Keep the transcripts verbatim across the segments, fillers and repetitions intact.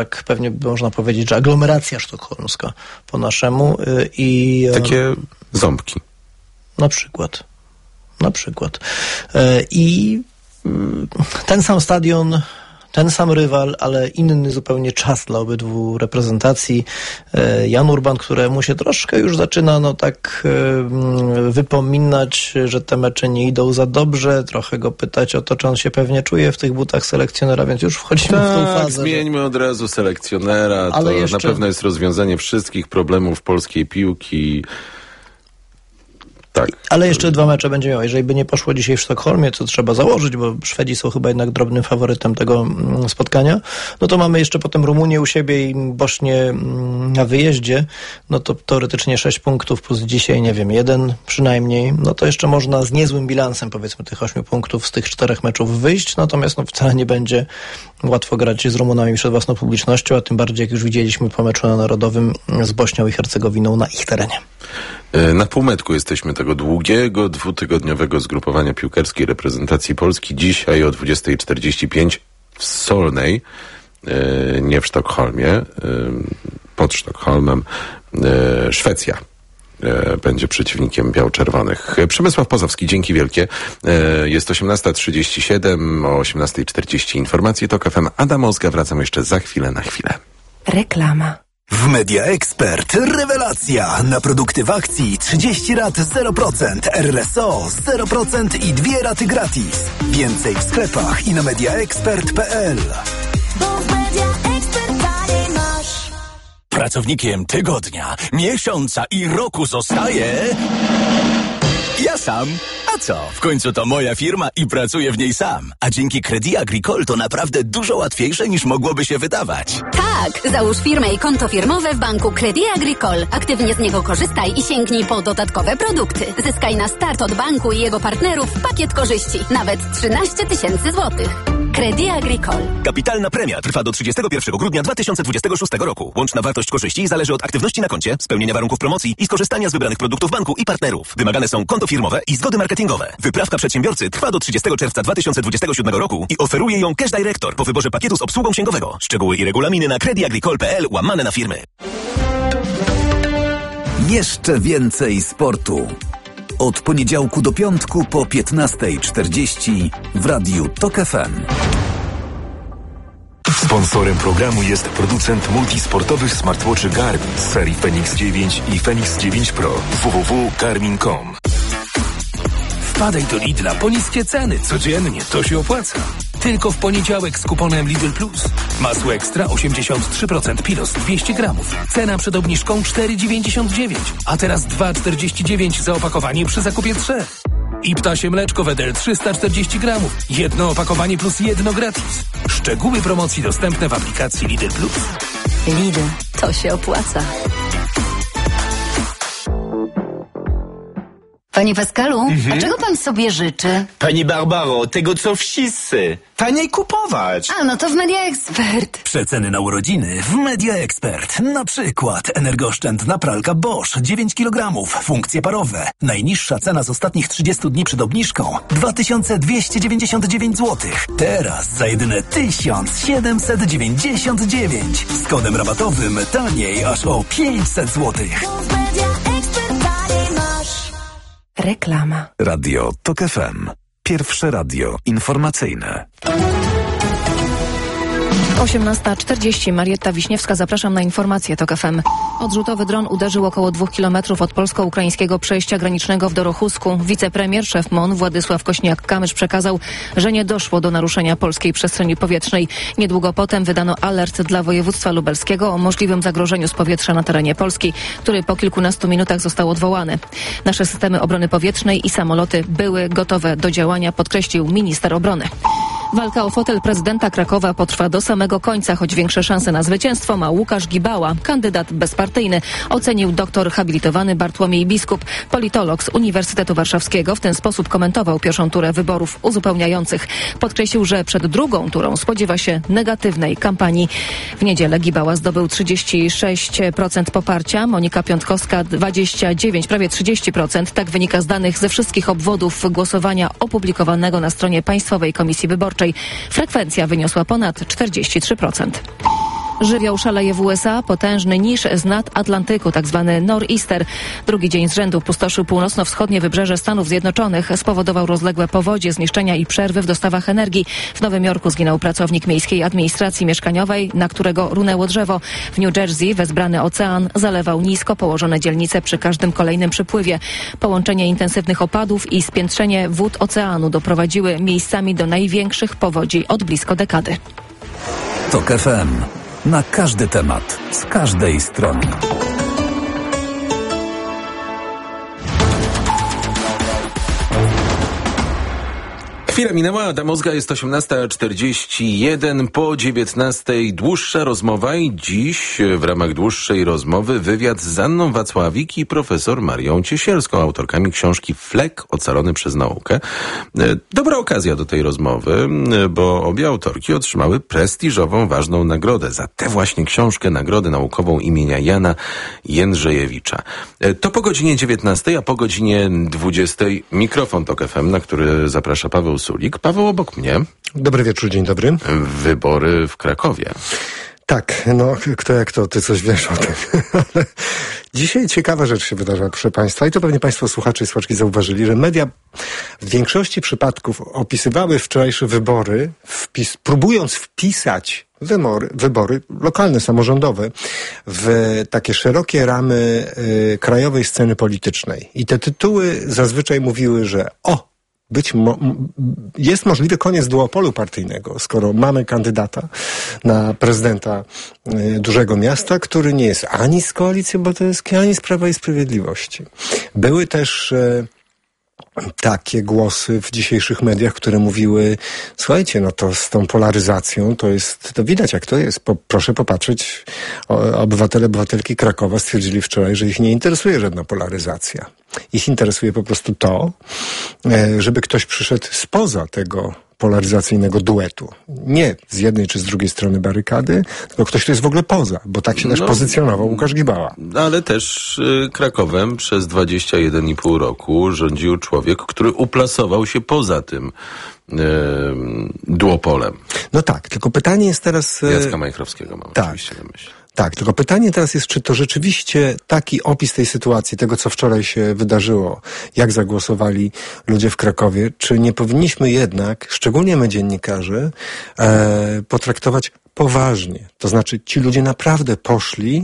tak pewnie można powiedzieć, że aglomeracja sztokholmska po naszemu. I takie ząbki. Na przykład. Na przykład. I ten sam stadion, ten sam rywal, ale inny zupełnie czas dla obydwu reprezentacji. Jan Urban, któremu się troszkę już zaczyna no tak wypominać, że te mecze nie idą za dobrze, trochę go pytać o to, czy on się pewnie czuje w tych butach selekcjonera, więc już wchodzimy tak, w tą fazę. Zmieńmy że... od razu selekcjonera, ale to jeszcze... na pewno jest rozwiązanie wszystkich problemów polskiej piłki. Tak. Ale jeszcze dwa mecze będzie miał. Jeżeli by nie poszło dzisiaj w Sztokholmie, co trzeba założyć, bo Szwedzi są chyba jednak drobnym faworytem tego spotkania, no to mamy jeszcze potem Rumunię u siebie i Bośnię na wyjeździe, no to teoretycznie sześć punktów plus dzisiaj, nie wiem, jeden przynajmniej, no to jeszcze można z niezłym bilansem, powiedzmy, tych ośmiu punktów z tych czterech meczów wyjść, natomiast no wcale nie będzie łatwo grać z Rumunami przed własną publicznością, a tym bardziej, jak już widzieliśmy po meczu na Narodowym z Bośnią i Hercegowiną na ich terenie. Na półmetku jesteśmy tego długiego, dwutygodniowego zgrupowania piłkarskiej reprezentacji Polski. Dzisiaj o dwudziesta czterdzieści pięć w Solnej, nie w Sztokholmie, pod Sztokholmem, Szwecja będzie przeciwnikiem biało-czerwonych. Przemysław Pozowski, dzięki wielkie. Jest osiemnasta trzydzieści siedem, o osiemnasta czterdzieści informacje TOK F M. Adam Ozga, wracam jeszcze za chwilę na chwilę. Reklama. W Media Expert rewelacja! Na produkty w akcji trzydzieści rat zero procent, R S O zero procent i dwie raty gratis. Więcej w sklepach i na mediaexpert kropka p l. Pracownikiem tygodnia, miesiąca i roku zostaje... ja sam. A co? W końcu to moja firma i pracuję w niej sam. A dzięki Crédit Agricole to naprawdę dużo łatwiejsze niż mogłoby się wydawać. Tak! Załóż firmę i konto firmowe w banku Crédit Agricole. Aktywnie z niego korzystaj i sięgnij po dodatkowe produkty. Zyskaj na start od banku i jego partnerów pakiet korzyści. Nawet trzynaście tysięcy złotych. Crédit Agricole. Kapitalna premia trwa do trzydziestego pierwszego grudnia dwa tysiące dwudziestego szóstego roku. Łączna wartość korzyści zależy od aktywności na koncie, spełnienia warunków promocji i skorzystania z wybranych produktów banku i partnerów. Wymagane są konto firmowe i zgody marketingowe. Wyprawka przedsiębiorcy trwa do trzydziestego czerwca dwa tysiące dwudziestego siódmego roku i oferuje ją Cash Director po wyborze pakietu z obsługą księgowego. Szczegóły i regulaminy na crediagricole kropka p l łamane na firmy. Jeszcze więcej sportu. Od poniedziałku do piątku po piętnasta czterdzieści w Radiu TOK F M. Sponsorem programu jest producent multisportowych smartwatchy Garmin z serii Fenix dziewięć i Fenix dziewięć Pro. w w w kropka garmin kropka com. Wpadaj do Lidla po niskie ceny. Codziennie to się opłaca. Tylko w poniedziałek z kuponem Lidl Plus. Masło ekstra osiemdziesiąt trzy procent Pilos dwieście gramów. Cena przed obniżką cztery dziewięćdziesiąt dziewięć, a teraz dwa czterdzieści dziewięć za opakowanie przy zakupie trzech. I ptasie mleczko Wedel trzysta czterdzieści gramów. Jedno opakowanie plus jedno gratis. Szczegóły promocji dostępne w aplikacji Lidl Plus. Lidl, to się opłaca. Panie Pascalu, mhm. a czego pan sobie życzy? Pani Barbaro, tego co wszyscy. Taniej kupować. A, no to w Media Expert. Przeceny na urodziny w Media Expert. Na przykład energooszczędna pralka Bosch dziewięć kilogramów, funkcje parowe. Najniższa cena z ostatnich trzydziestu dni przed obniżką dwa tysiące dwieście dziewięćdziesiąt dziewięć złotych. Teraz za jedyne tysiąc siedemset dziewięćdziesiąt dziewięć. Z kodem rabatowym taniej aż o pięćset złotych. Reklama. Radio TOK F M. Pierwsze radio informacyjne. osiemnasta czterdzieści. Marietta Wiśniewska, zapraszam na informacje TOK F M. Odrzutowy dron uderzył około dwóch kilometrów od polsko-ukraińskiego przejścia granicznego w Dorochusku. Wicepremier, szef M O N Władysław Kośniak-Kamysz przekazał, że nie doszło do naruszenia polskiej przestrzeni powietrznej. Niedługo potem wydano alert dla województwa lubelskiego o możliwym zagrożeniu z powietrza na terenie Polski, który po kilkunastu minutach został odwołany. Nasze systemy obrony powietrznej i samoloty były gotowe do działania, podkreślił minister obrony. Walka o fotel prezydenta Krakowa potrwa do samego końca, choć większe szanse na zwycięstwo ma Łukasz Gibała, kandydat bezpartyjny, ocenił doktor habilitowany Bartłomiej Biskup. Politolog z Uniwersytetu Warszawskiego w ten sposób komentował pierwszą turę wyborów uzupełniających. Podkreślił, że przed drugą turą spodziewa się negatywnej kampanii. W niedzielę Gibała zdobył trzydzieści sześć procent poparcia, Monika Piątkowska dwadzieścia dziewięć, prawie trzydzieści procent. Tak wynika z danych ze wszystkich obwodów głosowania opublikowanego na stronie Państwowej Komisji Wyborczej. Frekwencja wyniosła ponad czterdzieści trzy procent. Żywioł szaleje w U S A, potężny niż z nad Atlantyku, tzw. nor'easter. Drugi dzień z rzędu pustoszył północno-wschodnie wybrzeże Stanów Zjednoczonych. Spowodował rozległe powodzie, zniszczenia i przerwy w dostawach energii. W Nowym Jorku zginął pracownik miejskiej administracji mieszkaniowej, na którego runęło drzewo. W New Jersey wezbrany ocean zalewał nisko położone dzielnice przy każdym kolejnym przypływie. Połączenie intensywnych opadów i spiętrzenie wód oceanu doprowadziły miejscami do największych powodzi od blisko dekady. TOK F M. Na każdy temat, z każdej strony. Chwila minęła, Adam Ozga, jest osiemnasta czterdzieści jeden, po dziewiętnastej dłuższa rozmowa i dziś w ramach dłuższej rozmowy wywiad z Anną Wacławik i profesor Marią Ciesielską, autorkami książki Flek ocalony przez naukę. Dobra okazja do tej rozmowy, bo obie autorki otrzymały prestiżową, ważną nagrodę za tę właśnie książkę, nagrodę naukową imienia Jana Jędrzejewicza. To po godzinie dziewiętnastej, a po godzinie dwudziestej mikrofon TOK F M, na który zaprasza Paweł Sulik. Paweł obok mnie. Dobry wieczór, dzień dobry. Wybory w Krakowie. Tak, no kto jak to, ty coś wiesz o tym. Ale dzisiaj ciekawa rzecz się wydarzyła, proszę państwa, i to pewnie państwo słuchacze i słuchaczki zauważyli, że media w większości przypadków opisywały wczorajsze wybory, wpis, próbując wpisać wybory, wybory lokalne, samorządowe w takie szerokie ramy y, krajowej sceny politycznej. I te tytuły zazwyczaj mówiły, że o, Być mo- jest możliwy koniec duopolu partyjnego, skoro mamy kandydata na prezydenta y, dużego miasta, który nie jest ani z Koalicji Obywatelskiej, ani z Prawa i Sprawiedliwości. Były też y, takie głosy w dzisiejszych mediach, które mówiły, słuchajcie, no to z tą polaryzacją to jest, to widać jak to jest. Po, proszę popatrzeć, o, obywatele, obywatelki Krakowa stwierdzili wczoraj, że ich nie interesuje żadna polaryzacja. Ich interesuje po prostu to, żeby ktoś przyszedł spoza tego polaryzacyjnego duetu. Nie z jednej czy z drugiej strony barykady, tylko ktoś, kto jest w ogóle poza, bo tak się też no, pozycjonował Łukasz Gibała. Ale też y, Krakowem przez dwadzieścia jeden i pół roku rządził człowiek, który uplasował się poza tym y, duopolem. No tak, tylko pytanie jest teraz... Y, Jacka Majchrowskiego mam tak. oczywiście na myśli. Tak, tylko pytanie teraz jest, czy to rzeczywiście taki opis tej sytuacji, tego co wczoraj się wydarzyło, jak zagłosowali ludzie w Krakowie, czy nie powinniśmy jednak, szczególnie my dziennikarze, e, potraktować poważnie. To znaczy ci ludzie naprawdę poszli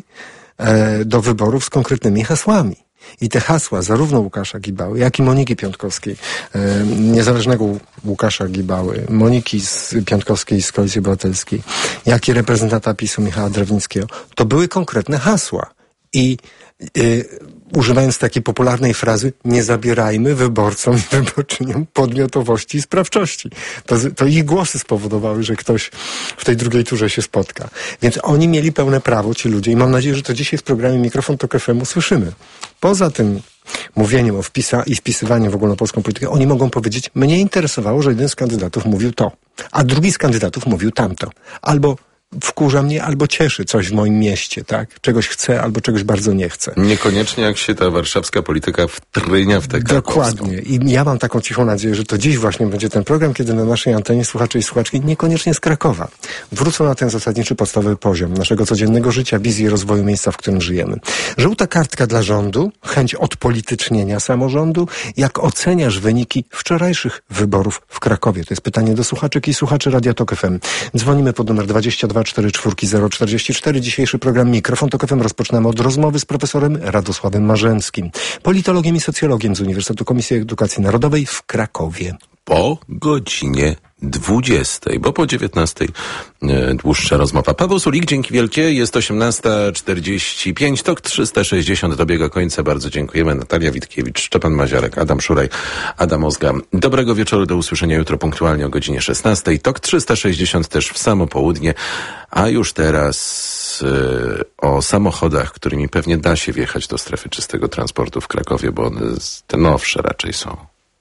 e, do wyborów z konkretnymi hasłami. I te hasła zarówno Łukasza Gibały, jak i Moniki Piątkowskiej, e, niezależnego Łukasza Gibały, Moniki z Piątkowskiej z Koalicji Obywatelskiej, jak i reprezentanta PiSu Michała Drewnickiego, to były konkretne hasła. I e, używając takiej popularnej frazy, nie zabierajmy wyborcom i wyborczyniom podmiotowości i sprawczości. To, to ich głosy spowodowały, że ktoś w tej drugiej turze się spotka. Więc oni mieli pełne prawo, ci ludzie, i mam nadzieję, że to dzisiaj w programie Mikrofon TOK F M usłyszymy. Poza tym mówieniem o wpisa i wpisywaniu w ogólnopolską politykę, oni mogą powiedzieć, mnie interesowało, że jeden z kandydatów mówił to, a drugi z kandydatów mówił tamto. Albo wkurza mnie, albo cieszy coś w moim mieście, tak? Czegoś chcę, albo czegoś bardzo nie chcę. Niekoniecznie jak się ta warszawska polityka wtrynia w tę krakowską. Dokładnie. I ja mam taką cichą nadzieję, że to dziś właśnie będzie ten program, kiedy na naszej antenie słuchacze i słuchaczki niekoniecznie z Krakowa wrócą na ten zasadniczy, podstawowy poziom naszego codziennego życia, wizji i rozwoju miejsca, w którym żyjemy. Żółta kartka dla rządu, chęć odpolitycznienia samorządu. Jak oceniasz wyniki wczorajszych wyborów w Krakowie? To jest pytanie do słuchaczek i słuchaczy Radia TOK F M. Dzwonimy pod numer dwadzieścia dwa cztery cztery zero czterdzieści cztery. Dzisiejszy program Mikrofon TOK F M rozpoczynamy od rozmowy z profesorem Radosławem Marzęckim, politologiem i socjologiem z Uniwersytetu Komisji Edukacji Narodowej w Krakowie. Po godzinie dwudziestej, bo po dziewiętnastej e, dłuższa rozmowa. Paweł Sulik, dzięki wielkie. Jest osiemnasta czterdzieści pięć, TOK trzysta sześćdziesiąt dobiega końca. Bardzo dziękujemy. Natalia Witkiewicz, Szczepan Maziarek, Adam Szuraj, Adam Ozga. Dobrego wieczoru, do usłyszenia jutro punktualnie o godzinie szesnastej. TOK trzysta sześćdziesiąt też w samo południe. A już teraz e, o samochodach, którymi pewnie da się wjechać do strefy czystego transportu w Krakowie, bo one te nowsze raczej są.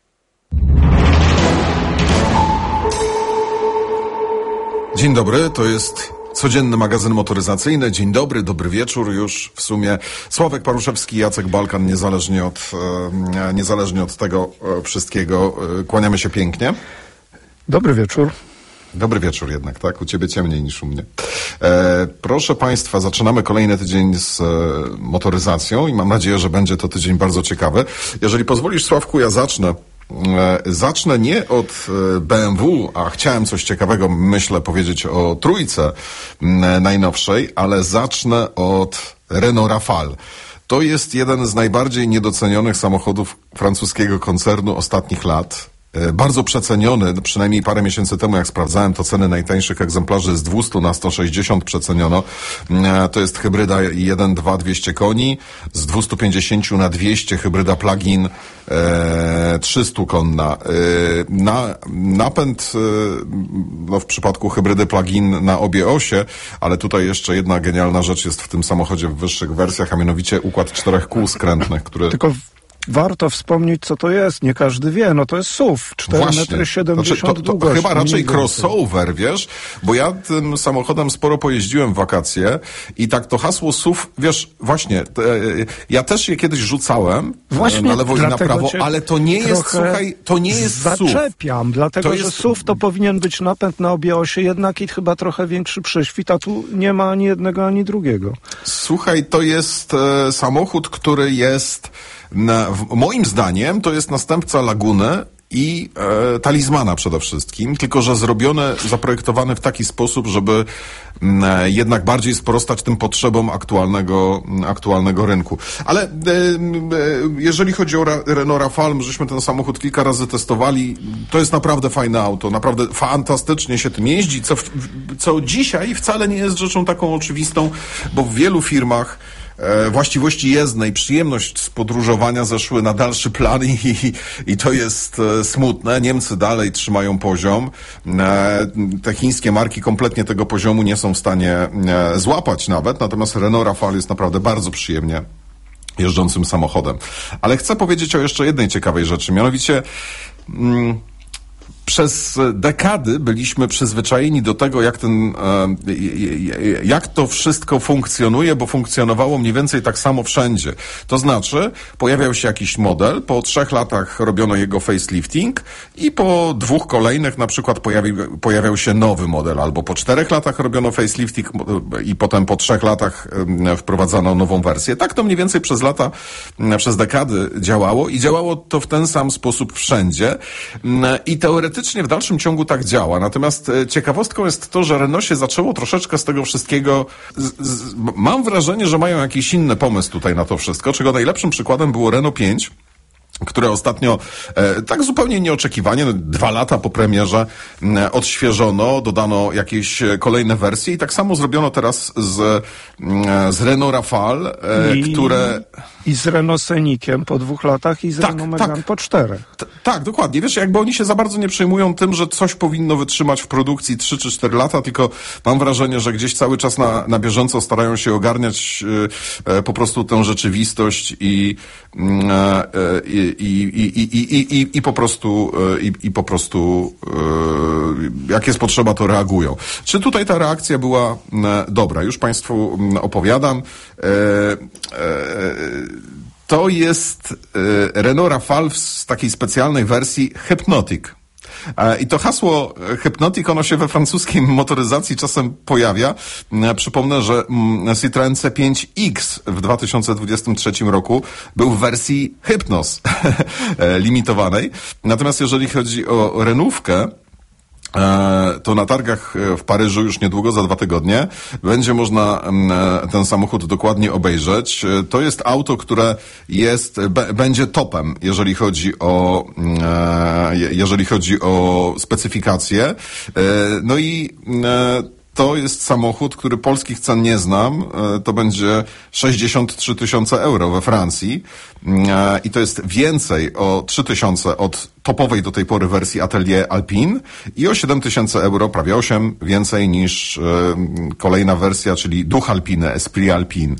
Dzień dobry, to jest codzienny magazyn motoryzacyjny. Dzień dobry, dobry wieczór już w sumie. Sławek Paruszewski, Jacek Balkan, niezależnie od, e, niezależnie od tego e, wszystkiego, e, kłaniamy się pięknie. Dobry wieczór. Dobry wieczór jednak, tak? U ciebie ciemniej niż u mnie. E, proszę Państwa, zaczynamy kolejny tydzień z e, motoryzacją i mam nadzieję, że będzie to tydzień bardzo ciekawy. Jeżeli pozwolisz, Sławku, ja zacznę. E, zacznę nie od e, B M W, a chciałem coś ciekawego, myślę, powiedzieć o trójce m, najnowszej, ale zacznę od Renault Rafale. To jest jeden z najbardziej niedocenionych samochodów francuskiego koncernu ostatnich lat. Bardzo przeceniony, przynajmniej parę miesięcy temu, jak sprawdzałem, to ceny najtańszych egzemplarzy z dwieście na sto sześćdziesiąt przeceniono. To jest hybryda jeden dwa dwieście koni, z dwieście pięćdziesiąt na dwieście hybryda plug-in e, trzysta konna. E, na, napęd e, no w przypadku hybrydy plug-in na obie osie, ale tutaj jeszcze jedna genialna rzecz jest w tym samochodzie w wyższych wersjach, a mianowicie układ czterech kół skrętnych, który... Tylko warto wspomnieć, co to jest. Nie każdy wie. No to jest S U V. cztery metry siedemdziesiąt znaczy, to, to długości. Chyba raczej crossover, wiesz? Bo ja tym samochodem sporo pojeździłem w wakacje i tak to hasło S U V, wiesz, właśnie, te, ja też je kiedyś rzucałem właśnie na lewo i na prawo, ale to nie jest, słuchaj, to nie jest S U V. Zaczepiam, dlatego, jest... że S U V to powinien być napęd na obie osie, jednak i chyba trochę większy prześwit, a tu nie ma ani jednego, ani drugiego. Słuchaj, to jest e, samochód, który jest Na, w, moim zdaniem to jest następca Laguny i e, Talizmana przede wszystkim, tylko że zrobione, zaprojektowany w taki sposób, żeby m, jednak bardziej sprostać tym potrzebom aktualnego, aktualnego rynku. Ale e, e, jeżeli chodzi o Ra, Renault Rafale, my żeśmy ten samochód kilka razy testowali, to jest naprawdę fajne auto, naprawdę fantastycznie się tym jeździ, co, co dzisiaj wcale nie jest rzeczą taką oczywistą, bo w wielu firmach E, właściwości jezdnej, przyjemność z podróżowania zeszły na dalszy plan i, i, i to jest e, smutne. Niemcy dalej trzymają poziom. E, te chińskie marki kompletnie tego poziomu nie są w stanie e, złapać nawet, natomiast Renault Rafale jest naprawdę bardzo przyjemnie jeżdżącym samochodem. Ale chcę powiedzieć o jeszcze jednej ciekawej rzeczy, mianowicie mm, przez dekady byliśmy przyzwyczajeni do tego, jak ten, jak to wszystko funkcjonuje, bo funkcjonowało mniej więcej tak samo wszędzie. To znaczy, pojawiał się jakiś model, po trzech latach robiono jego facelifting i po dwóch kolejnych na przykład pojawił, pojawiał się nowy model, albo po czterech latach robiono facelifting i potem po trzech latach wprowadzano nową wersję. Tak to mniej więcej przez lata, przez dekady działało i działało to w ten sam sposób wszędzie i teoretycznie w dalszym ciągu tak działa. Natomiast ciekawostką jest to, że Renault się zaczęło troszeczkę z tego wszystkiego... Z, z, mam wrażenie, że mają jakiś inny pomysł tutaj na to wszystko, czego najlepszym przykładem było Renault pięć, które ostatnio e, tak zupełnie nieoczekiwanie, no, dwa lata po premierze e, odświeżono, dodano jakieś kolejne wersje i tak samo zrobiono teraz z, e, z Renault Rafale, e, I, które... I z Renault Scenikiem po dwóch latach i z tak, Renault Megane tak. po czterech. T- tak, dokładnie. Wiesz, jakby oni się za bardzo nie przejmują tym, że coś powinno wytrzymać w produkcji trzy czy cztery lata, tylko mam wrażenie, że gdzieś cały czas na, na bieżąco starają się ogarniać e, e, po prostu tę rzeczywistość i, e, i, i, i, i, i, i, i po prostu, e, i, i po prostu e, jak jest potrzeba, to reagują. Czy tutaj ta reakcja była e, dobra? Już Państwu opowiadam. E, e, To jest e, Renault Rafale w takiej specjalnej wersji Hypnotic. E, I to hasło Hypnotic, ono się we francuskiej motoryzacji czasem pojawia. E, przypomnę, że mm, Citroën C pięć X w dwa tysiące dwudziestym trzecim roku był w wersji Hypnos limitowanej. Natomiast jeżeli chodzi o Renaultkę, to na targach w Paryżu już niedługo, za dwa tygodnie, będzie można ten samochód dokładnie obejrzeć. To jest auto, które jest, b- będzie topem, jeżeli chodzi o, jeżeli chodzi o specyfikacje. No i to jest samochód, który polskich cen nie znam. To będzie sześćdziesiąt trzy tysiące euro we Francji. I to jest więcej o trzy tysiące od topowej do tej pory wersji Atelier Alpine i o siedem tysięcy euro, prawie osiem, więcej niż kolejna wersja, czyli Duch Alpine, Esprit Alpine.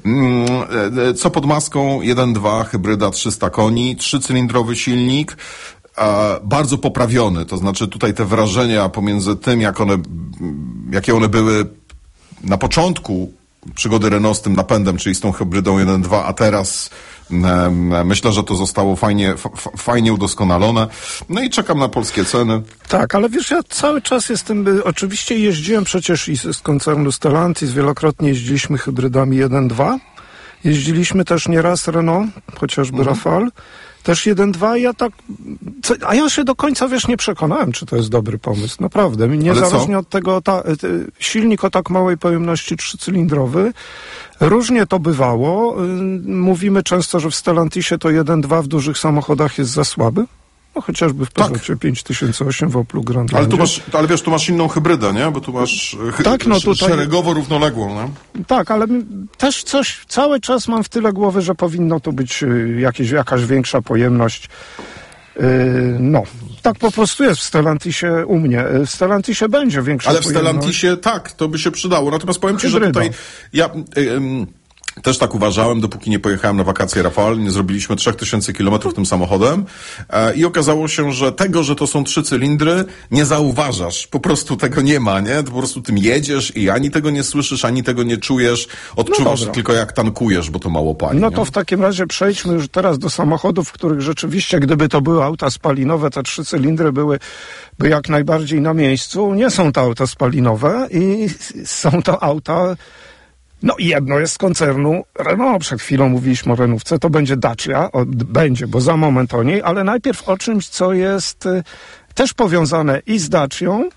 Co pod maską? jeden dwa, hybryda trzysta koni, trzycylindrowy silnik, bardzo poprawiony, to znaczy tutaj te wrażenia pomiędzy tym, jak one, jakie one były na początku przygody Renault z tym napędem, czyli z tą hybrydą jeden dwa, a teraz myślę, że to zostało fajnie, f- fajnie udoskonalone. No i czekam na polskie ceny. Tak, ale wiesz, ja cały czas jestem, oczywiście jeździłem przecież i z koncernu Stellantis, wielokrotnie jeździliśmy hybrydami jeden dwa. Jeździliśmy też nieraz Renault, chociażby mhm. Rafale. Też jeden dwa, ja tak, co, a ja się do końca, wiesz, nie przekonałem, czy to jest dobry pomysł, naprawdę. Niezależnie od tego, ta, silnik o tak małej pojemności trzycylindrowy, różnie to bywało. Mówimy często, że w Stellantisie to jeden dwa w dużych samochodach jest za słaby. No chociażby w Peugeotie tak. pięć tysięcy osiem w Oplu Grandlandzie. Ale tu masz, ale wiesz, tu masz inną hybrydę, nie? Bo tu masz hy- tak, no tutaj... szeregowo równoległą, nie? Tak, ale też coś, cały czas mam w tyle głowy, że powinno tu być jakieś, jakaś większa pojemność. Yy, no, tak po prostu jest w Stellantisie u mnie. W Stellantisie będzie większa ale pojemność. Ale w Stellantisie tak, to by się przydało. Natomiast powiem ci, Hybryda. że tutaj ja... Yy, yy, Też tak uważałem, dopóki nie pojechałem na wakacje Rafale, nie zrobiliśmy trzech tysięcy kilometrów tym samochodem e, i okazało się, że tego, że to są trzy cylindry, nie zauważasz. Po prostu tego nie ma, nie? Ty po prostu tym jedziesz i ani tego nie słyszysz, ani tego nie czujesz. Odczuwasz no tylko jak tankujesz, bo to mało pali. No nie? to w takim razie przejdźmy już teraz do samochodów, w których rzeczywiście, gdyby to były auta spalinowe, te trzy cylindry były by jak najbardziej na miejscu. Nie są to auta spalinowe i są to auta... No i jedno jest z koncernu Renault. Przed chwilą mówiliśmy o Renówce, to będzie Dacia, o, będzie, bo za moment o niej, ale najpierw o czymś, co jest y, też powiązane i z Dacią,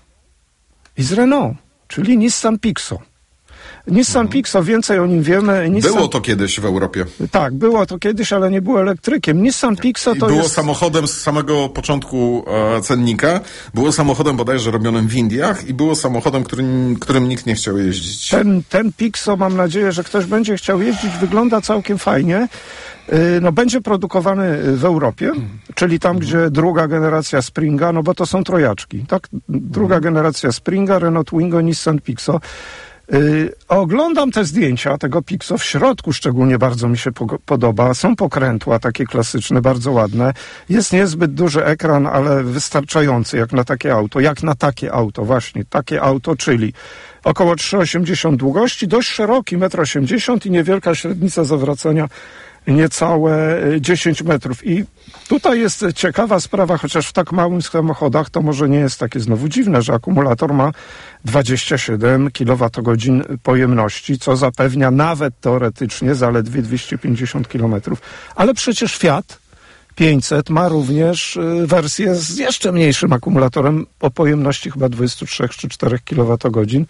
i z Renault, czyli Nissan Pixo. Nissan mhm. Pixo, więcej o nim wiemy. Nissan... Było to kiedyś w Europie. Tak, było to kiedyś, ale nie było elektrykiem. Nissan Pixo to I było jest... samochodem z samego początku e, cennika, było samochodem bodajże robionym w Indiach i było samochodem, którym, którym nikt nie chciał jeździć. Ten, ten Pixo, mam nadzieję, że ktoś będzie chciał jeździć, wygląda całkiem fajnie. No, będzie produkowany w Europie, hmm. czyli tam, hmm. gdzie druga generacja Springa, no bo to są trojaczki, tak? Druga hmm. generacja Springa, Renault Twingo, Nissan Pixo. Yy, oglądam te zdjęcia tego Pixo, w środku szczególnie bardzo mi się po- podoba. Są pokrętła takie klasyczne, bardzo ładne. Jest niezbyt duży ekran, ale wystarczający jak na takie auto. Jak na takie auto, właśnie. Takie auto, czyli około trzy osiemdziesiąt długości, dość szeroki, metr osiemdziesiąt i niewielka średnica zawracania, niecałe dziesięć metrów. I tutaj jest ciekawa sprawa, chociaż w tak małych samochodach to może nie jest takie znowu dziwne, że akumulator ma dwadzieścia siedem kilowatogodzin pojemności, co zapewnia nawet teoretycznie zaledwie dwieście pięćdziesiąt kilometrów. Ale przecież Fiat pięćset ma również wersję z jeszcze mniejszym akumulatorem o pojemności chyba dwadzieścia trzy czy cztery kilowatogodzin.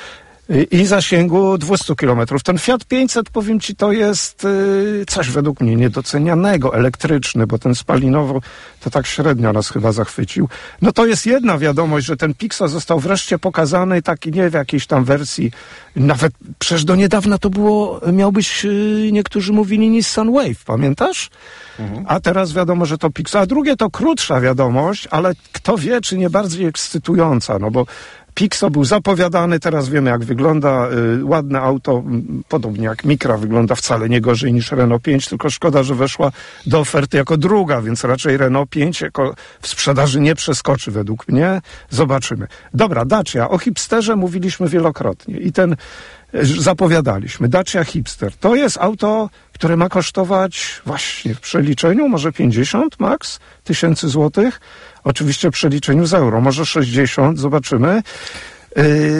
I zasięgu dwieście kilometrów. Ten Fiat pięćset, powiem ci, to jest y, coś według mnie niedocenianego, elektryczny, bo ten spalinowo to tak średnio nas chyba zachwycił. No to jest jedna wiadomość, że ten Pixo został wreszcie pokazany taki, nie w jakiejś tam wersji, nawet przecież do niedawna to było, miał być, y, niektórzy mówili Nissan Wave, pamiętasz? Mhm. A teraz wiadomo, że to Pixo. A drugie to krótsza wiadomość, ale kto wie, czy nie bardziej ekscytująca, no bo Pixo był zapowiadany, teraz wiemy jak wygląda, y, ładne auto, m, podobnie jak Micra wygląda wcale nie gorzej niż Renault pięć, tylko szkoda, że weszła do oferty jako druga, więc raczej Renault pięć jako w sprzedaży nie przeskoczy według mnie. Zobaczymy. Dobra, Dacia. O hipsterze mówiliśmy wielokrotnie i ten y, zapowiadaliśmy. Dacia Hipster. To jest auto, które ma kosztować właśnie w przeliczeniu może pięćdziesiąt max tysięcy złotych. Oczywiście w przeliczeniu z euro, może sześćdziesiąt, zobaczymy. Yy,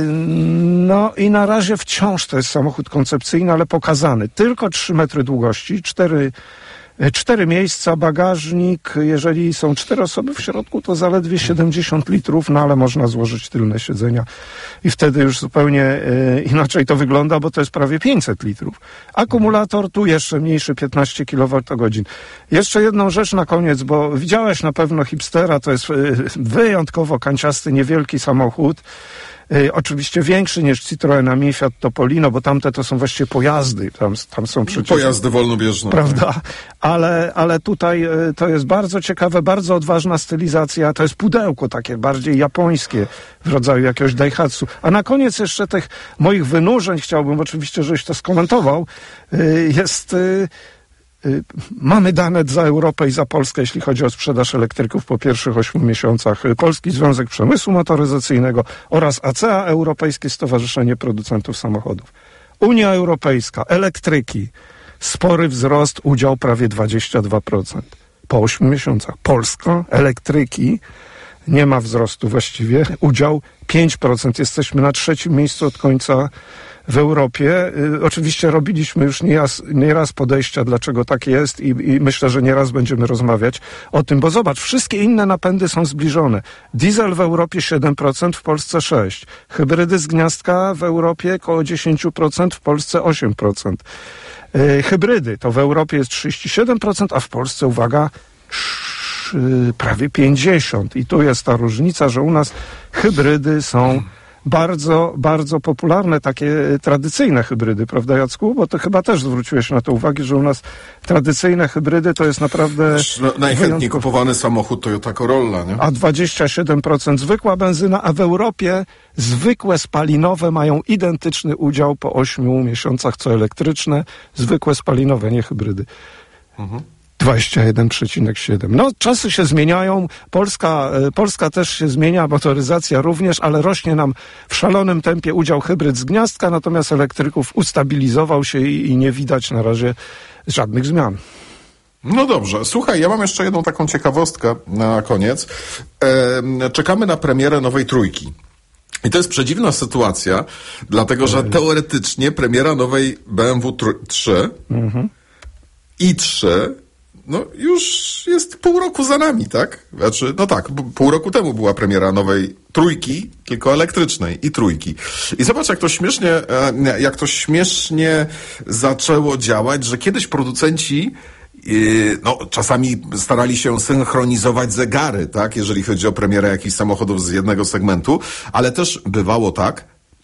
no i na razie wciąż to jest samochód koncepcyjny, ale pokazany. Tylko trzy metry długości, cztery, cztery miejsca, bagażnik. Jeżeli są cztery osoby w środku, to zaledwie siedemdziesiąt litrów, no ale można złożyć tylne siedzenia i wtedy już zupełnie yy, inaczej to wygląda, bo to jest prawie pięćset litrów. Akumulator tu jeszcze mniejszy, piętnaście kilowatogodzin. Jeszcze jedną rzecz na koniec, bo widziałeś na pewno Hipstera, to jest yy, wyjątkowo kanciasty, niewielki samochód. Yy, oczywiście większy niż Citroen Ami, Fiat Topolino, bo tamte to są właściwie pojazdy. Tam, tam są przecież... Pojazdy wolnobieżne. Prawda? Ale, ale tutaj yy, to jest bardzo ciekawe, bardzo odważna stylizacja. To jest pudełko takie bardziej japońskie w rodzaju jakiegoś Daihatsu. A na koniec jeszcze tych moich wynurzeń chciałbym oczywiście, żebyś to skomentował. Yy, jest... Yy, Mamy dane za Europę i za Polskę, jeśli chodzi o sprzedaż elektryków po pierwszych ośmiu miesiącach. Polski Związek Przemysłu Motoryzacyjnego oraz A C A, Europejskie Stowarzyszenie Producentów Samochodów. Unia Europejska, elektryki, spory wzrost, udział prawie dwadzieścia dwa procent po ośmiu miesiącach. Polska, elektryki, nie ma wzrostu właściwie, udział pięć procent. Jesteśmy na trzecim miejscu od końca w Europie. Y, oczywiście robiliśmy już nieraz, nieraz podejścia, dlaczego tak jest i, i myślę, że nieraz będziemy rozmawiać o tym, bo zobacz, wszystkie inne napędy są zbliżone. Diesel w Europie siedem procent, w Polsce sześć procent. Hybrydy z gniazdka w Europie około dziesięć procent, w Polsce osiem procent. Y, hybrydy to w Europie jest trzydzieści siedem procent, a w Polsce, uwaga, prawie pięćdziesiąt procent. I tu jest ta różnica, że u nas hybrydy są bardzo, bardzo popularne, takie tradycyjne hybrydy, prawda, Jacku? Bo ty chyba też zwróciłeś na to uwagę, że u nas tradycyjne hybrydy to jest naprawdę... No, najchętniej kupowany samochód Toyota Corolla, nie? A dwadzieścia siedem procent zwykła benzyna, a w Europie zwykłe spalinowe mają identyczny udział po ośmiu miesiącach, co elektryczne. Zwykłe spalinowe, nie hybrydy. Mhm. dwadzieścia jeden przecinek siedem. No, czasy się zmieniają, Polska, Polska też się zmienia, motoryzacja również, ale rośnie nam w szalonym tempie udział hybryd z gniazdka, natomiast elektryków ustabilizował się i, i nie widać na razie żadnych zmian. No dobrze, słuchaj, ja mam jeszcze jedną taką ciekawostkę na koniec. E, czekamy na premierę nowej trójki. I to jest przedziwna sytuacja, dlatego że teoretycznie premiera nowej B M W trzy mhm. i trzy no już jest pół roku za nami, tak? Znaczy, no tak, pół roku temu była premiera nowej trójki, tylko elektrycznej i trójki. I zobacz, jak to śmiesznie, jak to śmiesznie zaczęło działać, że kiedyś producenci no, czasami starali się synchronizować zegary, tak? Jeżeli chodzi o premierę jakichś samochodów z jednego segmentu, ale też bywało tak,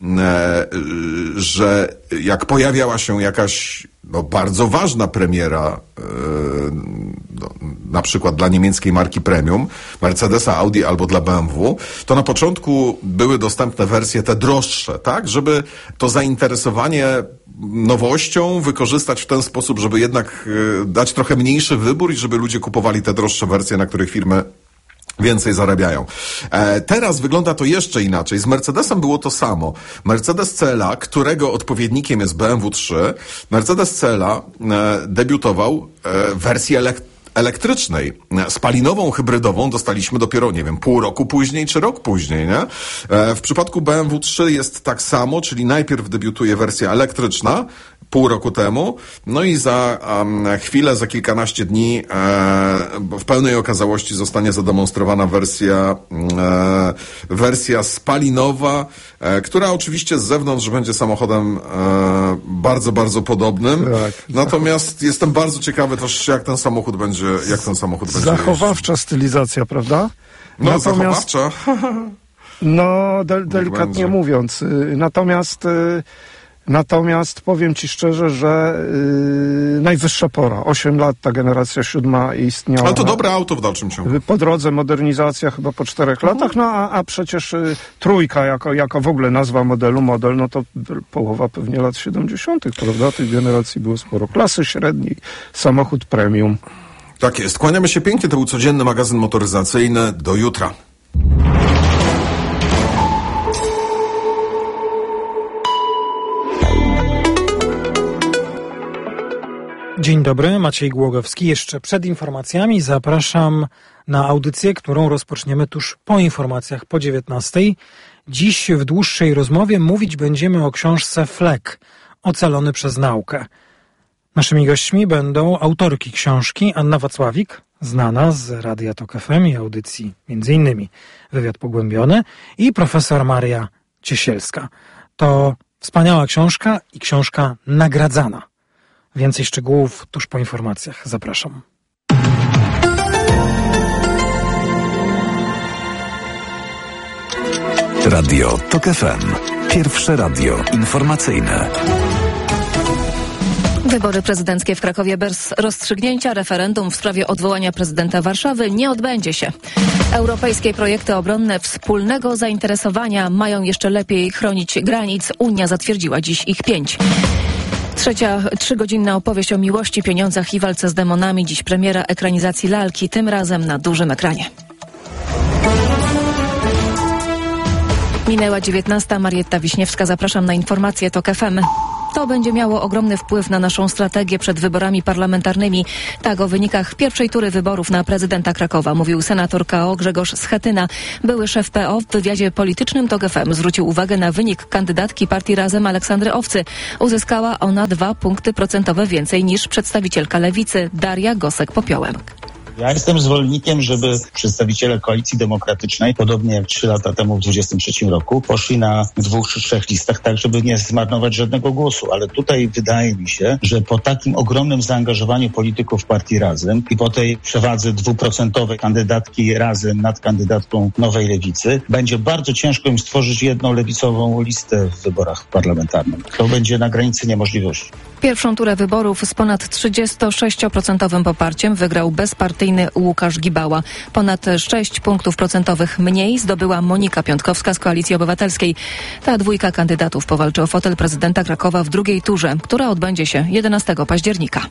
że jak pojawiała się jakaś no, bardzo ważna premiera, no, na przykład dla niemieckiej marki premium, Mercedesa, Audi albo dla B M W, to na początku były dostępne wersje te droższe, tak, żeby to zainteresowanie nowością wykorzystać w ten sposób, żeby jednak dać trochę mniejszy wybór i żeby ludzie kupowali te droższe wersje, na których firmy więcej zarabiają. E, teraz wygląda to jeszcze inaczej. Z Mercedesem było to samo. Mercedes C L A, którego odpowiednikiem jest B M W trzy, Mercedes C L A e, debiutował e, w wersji elektrycznej. elektrycznej. Spalinową, hybrydową dostaliśmy dopiero, nie wiem, pół roku później, czy rok później, nie? E, w przypadku B M W trzy jest tak samo, czyli najpierw debiutuje wersja elektryczna, pół roku temu, no i za um, chwilę, za kilkanaście dni e, w pełnej okazałości zostanie zademonstrowana wersja e, wersja spalinowa, e, która oczywiście z zewnątrz będzie samochodem e, bardzo, bardzo podobnym. Tak. Natomiast jestem bardzo ciekawy też, jak ten samochód będzie, jak ten samochód będzie Zachowawcza jeździć. Stylizacja, prawda? No, Natomiast, zachowawcza. No, del- delikatnie mówiąc. Natomiast Natomiast powiem ci szczerze, że yy, najwyższa pora. Osiem lat ta generacja siódma istniała. Ale to dobre auto w dalszym ciągu. Po drodze modernizacja chyba po czterech mhm. latach, no a, a przecież y, trójka jako, jako w ogóle nazwa modelu, model, no to połowa pewnie lat siedemdziesiątych, prawda? Tych generacji było sporo. Klasy średniej, samochód premium. Tak jest. Kłaniamy się pięknie. To był codzienny magazyn motoryzacyjny. Do jutra. Dzień dobry, Maciej Głogowski. Jeszcze przed informacjami zapraszam na audycję, którą rozpoczniemy tuż po informacjach po dziewiętnastej. Dziś w dłuższej rozmowie mówić będziemy o książce Flek, ocalony przez naukę. Naszymi gośćmi będą autorki książki Anna Wacławik, znana z Radia Tok F M i audycji między innymi Wywiad Pogłębiony, i profesor Maria Ciesielska. To wspaniała książka i książka nagradzana. Więcej szczegółów tuż po informacjach. Zapraszam. Radio Tok F M. Pierwsze radio informacyjne. Wybory prezydenckie w Krakowie bez rozstrzygnięcia. Referendum w sprawie odwołania prezydenta Warszawy nie odbędzie się. Europejskie projekty obronne wspólnego zainteresowania mają jeszcze lepiej chronić granic. Unia zatwierdziła dziś ich pięć. Trzecia trzygodzinna opowieść o miłości, pieniądzach i walce z demonami. Dziś premiera ekranizacji Lalki, tym razem na dużym ekranie. Minęła dziewiętnasta. Marietta Wiśniewska, zapraszam na informacje Tok F M. To będzie miało ogromny wpływ na naszą strategię przed wyborami parlamentarnymi. Tak o wynikach pierwszej tury wyborów na prezydenta Krakowa mówił senator K O Grzegorz Schetyna. Były szef P O w wywiadzie politycznym TOK F M zwrócił uwagę na wynik kandydatki partii Razem Aleksandry Owcy. Uzyskała ona dwa punkty procentowe więcej niż przedstawicielka Lewicy Daria Gosek-Popiołek. Ja jestem zwolennikiem, żeby przedstawiciele Koalicji Demokratycznej, podobnie jak trzy lata temu w dwudziestym trzecim roku, poszli na dwóch czy trzech listach, tak żeby nie zmarnować żadnego głosu. Ale tutaj wydaje mi się, że po takim ogromnym zaangażowaniu polityków partii Razem i po tej przewadze dwuprocentowej kandydatki Razem nad kandydatką Nowej Lewicy, będzie bardzo ciężko im stworzyć jedną lewicową listę w wyborach parlamentarnych. To będzie na granicy niemożliwości. Pierwszą turę wyborów z ponad trzydziestosześcioprocentowym poparciem wygrał bezpartyjny Łukasz Gibała. Ponad sześć punktów procentowych mniej zdobyła Monika Piątkowska z Koalicji Obywatelskiej. Ta dwójka kandydatów powalczy o fotel prezydenta Krakowa w drugiej turze, która odbędzie się jedenastego października.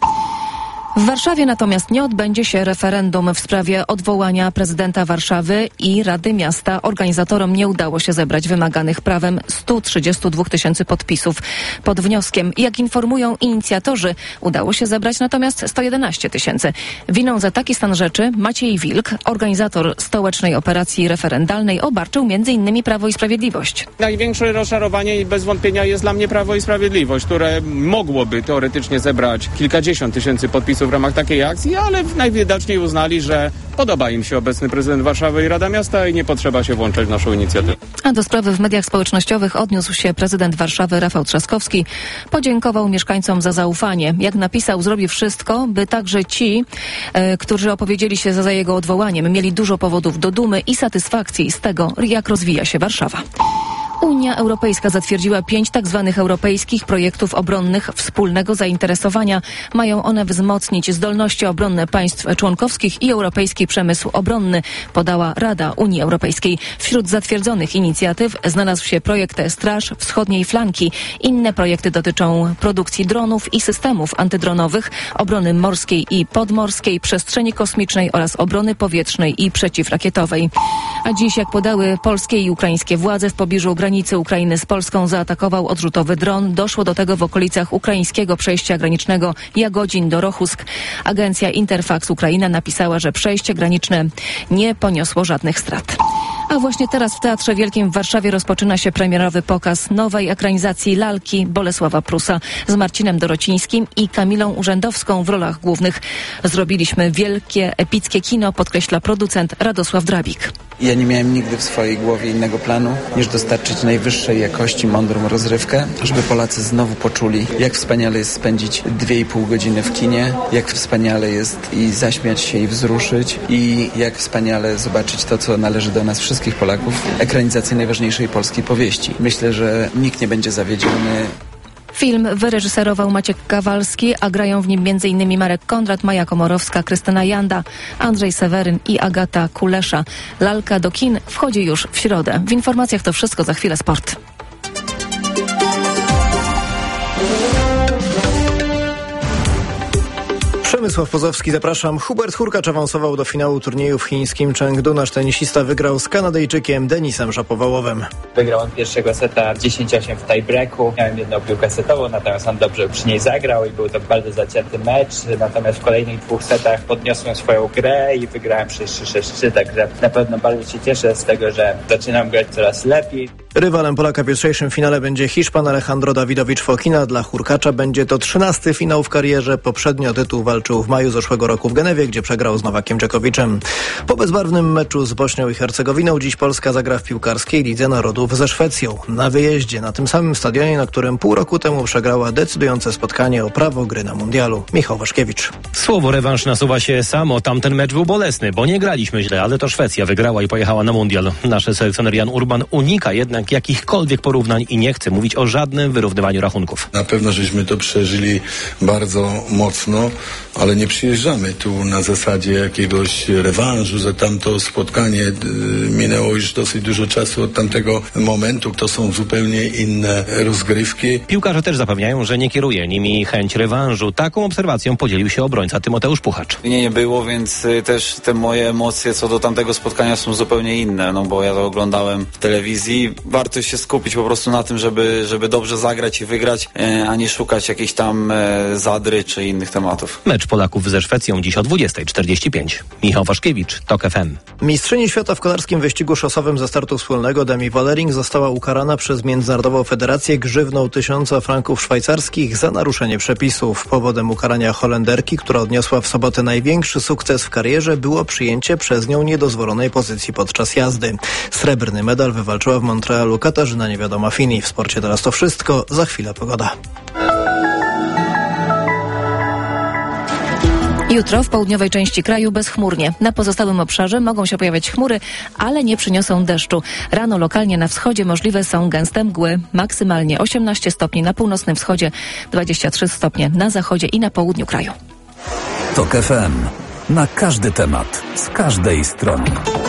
W Warszawie natomiast nie odbędzie się referendum w sprawie odwołania prezydenta Warszawy i Rady Miasta. Organizatorom nie udało się zebrać wymaganych prawem stu trzydziestu dwóch tysięcy podpisów pod wnioskiem. Jak informują inicjatorzy, udało się zebrać natomiast sto jedenaście tysięcy. Winą za taki stan rzeczy Maciej Wilk, organizator stołecznej operacji referendalnej, obarczył między innymi Prawo i Sprawiedliwość. Największe rozczarowanie i bez wątpienia jest dla mnie Prawo i Sprawiedliwość, które mogłoby teoretycznie zebrać kilkadziesiąt tysięcy podpisów w ramach takiej akcji, ale najwidoczniej uznali, że podoba im się obecny prezydent Warszawy i Rada Miasta i nie potrzeba się włączać w naszą inicjatywę. A do sprawy w mediach społecznościowych odniósł się prezydent Warszawy Rafał Trzaskowski. Podziękował mieszkańcom za zaufanie. Jak napisał, zrobi wszystko, by także ci, e, którzy opowiedzieli się za, za jego odwołaniem, mieli dużo powodów do dumy i satysfakcji z tego, jak rozwija się Warszawa. Unia Europejska zatwierdziła pięć tak zwanych europejskich projektów obronnych wspólnego zainteresowania. Mają one wzmocnić zdolności obronne państw członkowskich i europejski przemysł obronny, podała Rada Unii Europejskiej. Wśród zatwierdzonych inicjatyw znalazł się projekt Straż Wschodniej Flanki. Inne projekty dotyczą produkcji dronów i systemów antydronowych, obrony morskiej i podmorskiej, przestrzeni kosmicznej oraz obrony powietrznej i przeciwrakietowej. A dziś, jak podały polskie i ukraińskie władze, w pobliżu granicy Ukrainy z Polską zaatakował odrzutowy dron. Doszło do tego w okolicach ukraińskiego przejścia granicznego Jagodzin do Rochusk. Agencja Interfax Ukraina napisała, że przejście graniczne nie poniosło żadnych strat. A właśnie teraz w Teatrze Wielkim w Warszawie rozpoczyna się premierowy pokaz nowej ekranizacji lalki Bolesława Prusa z Marcinem Dorocińskim i Kamilą Urzędowską w rolach głównych. Zrobiliśmy wielkie, epickie kino, podkreśla producent Radosław Drabik. Ja nie miałem nigdy w swojej głowie innego planu, niż dostarczyć najwyższej jakości, mądrą rozrywkę, żeby Polacy znowu poczuli, jak wspaniale jest spędzić dwie i pół godziny w kinie, jak wspaniale jest i zaśmiać się i wzruszyć i jak wspaniale zobaczyć to, co należy do nas wszystkich Polaków, ekranizację najważniejszej polskiej powieści. Myślę, że nikt nie będzie zawiedziony. Film wyreżyserował Maciek Kawalski, a grają w nim między innymi Marek Kondrat, Maja Komorowska, Krystyna Janda, Andrzej Seweryn i Agata Kulesza. Lalka do kin wchodzi już w środę. W informacjach to wszystko, za chwilę sport. Przemysław Pozowski, zapraszam. Hubert Hurkacz awansował do finału turnieju w chińskim Chengdu. Nasz tenisista wygrał z Kanadyjczykiem Denisem Szapowalołem. Wygrałem pierwszego seta dziesięć osiem w tiebreaku. Miałem jedną piłkę setową, natomiast on dobrze przy niej zagrał i był to bardzo zacięty mecz. Natomiast w kolejnych dwóch setach podniosłem swoją grę i wygrałem sześć trzy sześć trzy, także na pewno bardzo się cieszę z tego, że zaczynam grać coraz lepiej. Rywalem Polaka w jutrzejszym finale będzie Hiszpan Alejandro Dawidowicz-Fokina. Dla Hurkacza będzie to trzynasty finał w karierze. Poprzednio tytuł walczył w maju zeszłego roku w Genewie, gdzie przegrał z Nowakiem Dżokowiczem. Po bezbarwnym meczu z Bośnią i Hercegowiną dziś Polska zagra w piłkarskiej Lidze Narodów ze Szwecją. Na wyjeździe, na tym samym stadionie, na którym pół roku temu przegrała decydujące spotkanie o prawo gry na mundialu. Michał Waszkiewicz. Słowo rewanż nasuwa się samo. Tamten mecz był bolesny, bo nie graliśmy źle, ale to Szwecja wygrała i pojechała na mundial. Nasz selekcjoner Jan Urban unika jednak jakichkolwiek porównań i nie chce mówić o żadnym wyrównywaniu rachunków. Na pewno żeśmy to przeżyli bardzo mocno, ale nie przyjeżdżamy tu na zasadzie jakiegoś rewanżu za tamto spotkanie. Minęło już dosyć dużo czasu od tamtego momentu. To są zupełnie inne rozgrywki. Piłkarze też zapewniają, że nie kieruje nimi chęć rewanżu. Taką obserwacją podzielił się obrońca Tymoteusz Puchacz. Mnie nie było, więc też te moje emocje co do tamtego spotkania są zupełnie inne, no bo ja to oglądałem w telewizji. warto się skupić po prostu na tym, żeby, żeby dobrze zagrać i wygrać, a nie szukać jakichś tam zadry czy innych tematów. Mecz Polaków ze Szwecją dziś o dwudziesta czterdzieści pięć. Michał Waszkiewicz, TOK F M. Mistrzyni świata w kolarskim wyścigu szosowym ze startu wspólnego Demi Vollering została ukarana przez Międzynarodową Federację grzywną tysiąca franków szwajcarskich za naruszenie przepisów. Powodem ukarania Holenderki, która odniosła w sobotę największy sukces w karierze, było przyjęcie przez nią niedozwolonej pozycji podczas jazdy. Srebrny medal wywalczyła w Montrealu Katarzyna Niewiadoma-Fini. W sporcie teraz to wszystko, za chwilę pogoda. Jutro w południowej części kraju bezchmurnie. Na pozostałym obszarze mogą się pojawiać chmury, ale nie przyniosą deszczu. Rano lokalnie na wschodzie możliwe są gęste mgły. Maksymalnie osiemnaście stopni na północnym wschodzie, dwadzieścia trzy stopnie na zachodzie i na południu kraju. TOK F M. Na każdy temat, z każdej strony.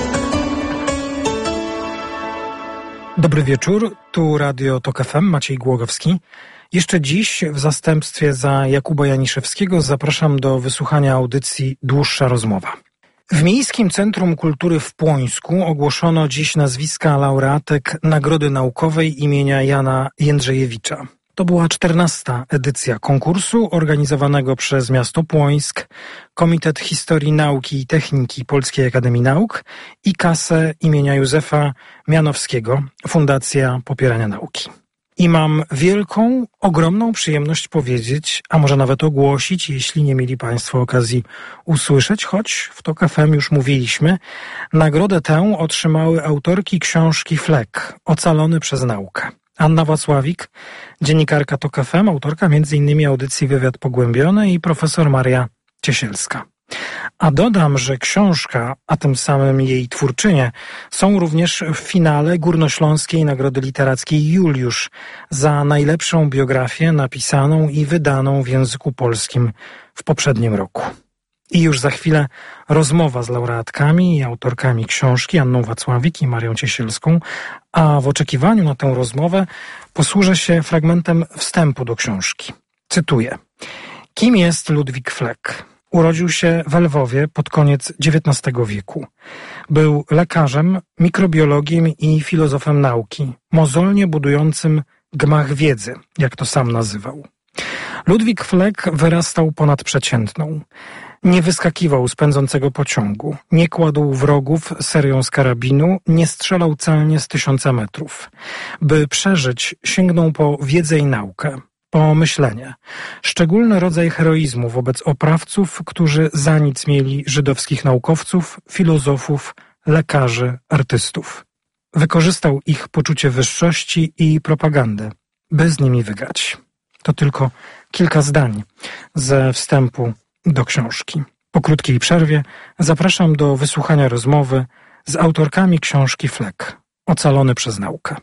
Dobry wieczór, tu Radio TOK F M, Maciej Głogowski. Jeszcze dziś w zastępstwie za Jakuba Janiszewskiego zapraszam do wysłuchania audycji Dłuższa rozmowa. W Miejskim Centrum Kultury w Płońsku ogłoszono dziś nazwiska laureatek Nagrody Naukowej imienia Jana Jędrzejewicza. To była czternasta edycja konkursu organizowanego przez miasto Płońsk, Komitet Historii Nauki i Techniki Polskiej Akademii Nauk i kasę imienia Józefa Mianowskiego, Fundacja Popierania Nauki. I mam wielką, ogromną przyjemność powiedzieć, a może nawet ogłosić, jeśli nie mieli Państwo okazji usłyszeć, choć w TOK F M już mówiliśmy, nagrodę tę otrzymały autorki książki Flek, Ocalony przez naukę. Anna Wacławik, dziennikarka TOK F M, autorka między innymi audycji Wywiad Pogłębiony i profesor Maria Ciesielska. A dodam, że książka, a tym samym jej twórczynie, są również w finale Górnośląskiej Nagrody Literackiej Juliusz za najlepszą biografię napisaną i wydaną w języku polskim w poprzednim roku. I już za chwilę rozmowa z laureatkami i autorkami książki, Anną Wacławik i Marią Ciesielską, a w oczekiwaniu na tę rozmowę posłużę się fragmentem wstępu do książki. Cytuję. Kim jest Ludwik Fleck? Urodził się w Lwowie pod koniec dziewiętnastego wieku. Był lekarzem, mikrobiologiem i filozofem nauki, mozolnie budującym gmach wiedzy, jak to sam nazywał. Ludwik Fleck wyrastał ponad przeciętną. Nie wyskakiwał z pędzącego pociągu, nie kładł wrogów serią z karabinu, nie strzelał celnie z tysiąca metrów. By przeżyć, sięgnął po wiedzę i naukę, po myślenie. Szczególny rodzaj heroizmu wobec oprawców, którzy za nic mieli żydowskich naukowców, filozofów, lekarzy, artystów. Wykorzystał ich poczucie wyższości i propagandę, by z nimi wygrać. To tylko kilka zdań ze wstępu do książki. Po krótkiej przerwie zapraszam do wysłuchania rozmowy z autorkami książki Flek, Ocalony przez naukę.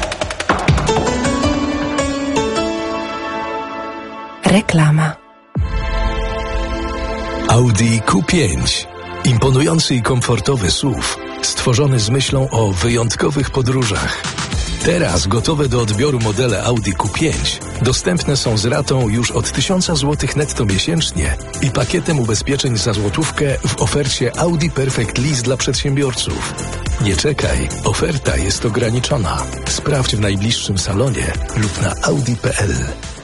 Reklama. Audi Q pięć. Imponujący i komfortowy S U V, stworzony z myślą o wyjątkowych podróżach. Teraz gotowe do odbioru modele Audi Q pięć dostępne są z ratą już od tysiąca złotych netto miesięcznie i pakietem ubezpieczeń za złotówkę w ofercie Audi Perfect Lease dla przedsiębiorców. Nie czekaj, oferta jest ograniczona. Sprawdź w najbliższym salonie lub na audi kropka p l.